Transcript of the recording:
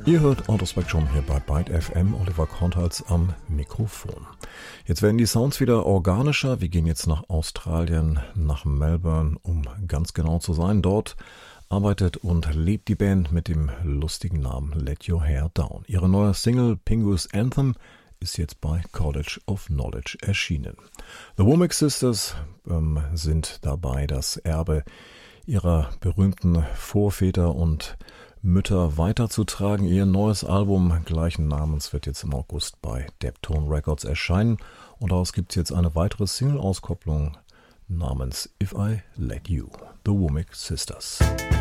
Ihr hört Autospektrum hier bei Byte FM, Oliver Kornhals am Mikrofon. Jetzt werden die Sounds wieder organischer. Wir gehen jetzt nach Australien, nach Melbourne, um ganz genau zu sein. Dort arbeitet und lebt die Band mit dem lustigen Namen Let Your Hair Down. Ihre neue Single Pingu's Anthem ist jetzt bei College of Knowledge erschienen. The Womack Sisters sind dabei, das Erbe ihrer berühmten Vorväter und Mütter weiterzutragen. Ihr neues Album gleichen Namens wird jetzt im August bei Deptone Records erscheinen und daraus gibt es jetzt eine weitere Single-Auskopplung namens If I Let You, The Womack Sisters.